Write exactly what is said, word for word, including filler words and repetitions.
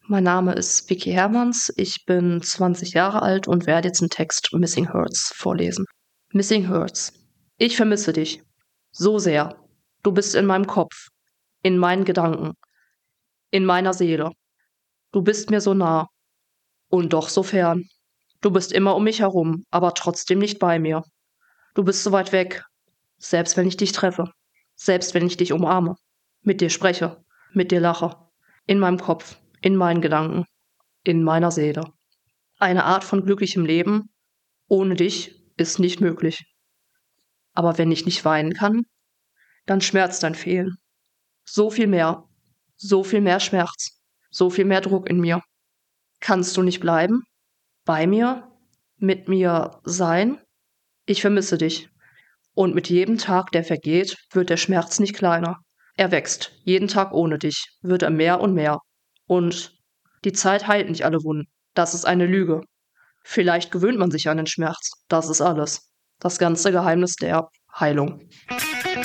Mein Name ist Vicky Hermanns, ich bin zwanzig Jahre alt und werde jetzt den Text Missing Hurts vorlesen. Missing Hurts. Ich vermisse dich. So sehr. Du bist in meinem Kopf, in meinen Gedanken, in meiner Seele. Du bist mir so nah und doch so fern. Du bist immer um mich herum, aber trotzdem nicht bei mir. Du bist so weit weg, selbst wenn ich dich treffe, selbst wenn ich dich umarme, mit dir spreche, mit dir lache, in meinem Kopf, in meinen Gedanken, in meiner Seele. Eine Art von glücklichem Leben ohne dich ist nicht möglich. Aber wenn ich nicht weinen kann, dann schmerzt dein Fehlen. So viel mehr, so viel mehr Schmerz, so viel mehr Druck in mir. Kannst du nicht bleiben? Bei mir? Mit mir sein? Ich vermisse dich. Und mit jedem Tag, der vergeht, wird der Schmerz nicht kleiner. Er wächst. Jeden Tag ohne dich wird er mehr und mehr. Und die Zeit heilt nicht alle Wunden. Das ist eine Lüge. Vielleicht gewöhnt man sich an den Schmerz. Das ist alles. Das ganze Geheimnis der Heilung.